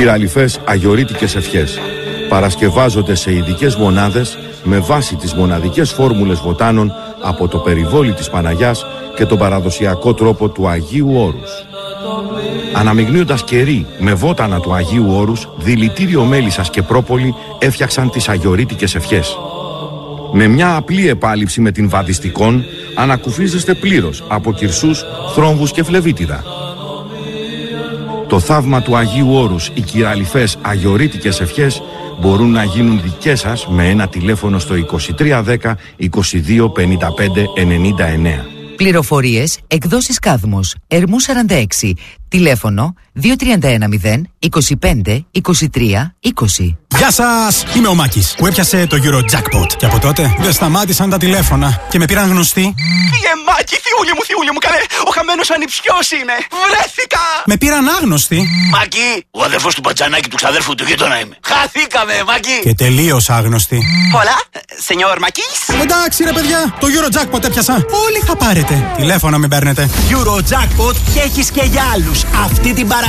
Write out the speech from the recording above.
Κυραλιφές αγιορείτικες ευχές παρασκευάζονται σε ειδικές μονάδες με βάση τις μοναδικές φόρμουλες βοτάνων από το περιβόλι της Παναγιάς και τον παραδοσιακό τρόπο του Αγίου Όρους. Αναμειγνύοντας κερί με βότανα του Αγίου Όρους, δηλητήριο μέλισσας και πρόπολη έφτιαξαν τις αγιορείτικες ευχές. Με μια απλή επάλυψη με την βαδιστικόν ανακουφίζεστε πλήρως από κυρσούς, θρόμβους και φλεβίτιδα. Το θαύμα του Αγίου Όρους, οι κυραλιφές αγιορείτικες ευχές μπορούν να γίνουν δικές σας με ένα τηλέφωνο στο 2310 22 55 99. Πληροφορίες, εκδόσεις Κάδμος, Ερμού 46, τηλέφωνο 2310 25 23 20. Γεια σας! Είμαι ο Μάκης που έπιασε το Eurojackpot. Και από τότε δεν σταμάτησαν τα τηλέφωνα και με πήραν γνωστοί. Μάκη, θιούλη μου, καλέ! Ο χαμένος ανιψιός είναι! Βρέθηκα! Με πήραν άγνωστοι. Μάκη, ο αδερφός του πατζανάκι του ξαδέρφου του γείτονα είμαι. Χαθήκαμε, Μάκη! Και τελείως άγνωστοι. Πολλά, σενιόρ Μάκης. Εντάξει ρε παιδιά, το Eurojackpot έπιασα. Όλοι θα πάρετε. Τηλέφωνα μην παίρνετε. Eurojackpot και έχεις και για άλλους. Αυτή την Παρασκευή